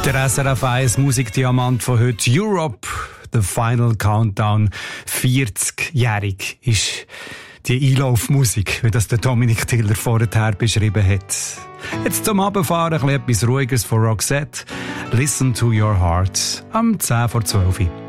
Der SRF 1 Musikdiamant von heute, Europe, The Final Countdown. 40-jährig ist die Einlaufmusik, wie das der Dominik Tiller vorher beschrieben hat. Jetzt zum Abfahren etwas Ruhiges von Roxette. Listen to your heart am 10 vor 12 Uhr.